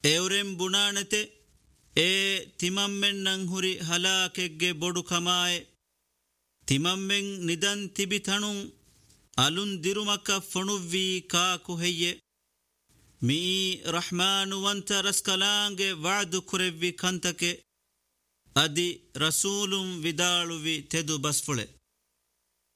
ಎವರೆಂ ಬುಣಾಣತೆ ತಿಮಮ್ಮೆನ್ನಂ ಹುರಿ ಹಲಾಕೆಗ್ಗೆ ಬೊಡು ಕಮಾಯೆ ತಿಮಮ್ಮೆಂ ನಿದನ್ ತಿಬಿತಣುಂ ಅಲುನ್ ದಿರುಮಕ್ಕ ಫಣುವ್ವಿ cock ಹೆಯ್ಯೆ me ರಹ್ಮಾನುವಂತ ರಸ್ಕಲಾಂಗೆ ವಾದು ಕುರೆವ್ವಿ ಕಂತಕೆ ಅದಿ ರಸೂಲುಂ ವಿದಾಳುವಿ ತೆದು ಬಸ್ಫುಳೆ.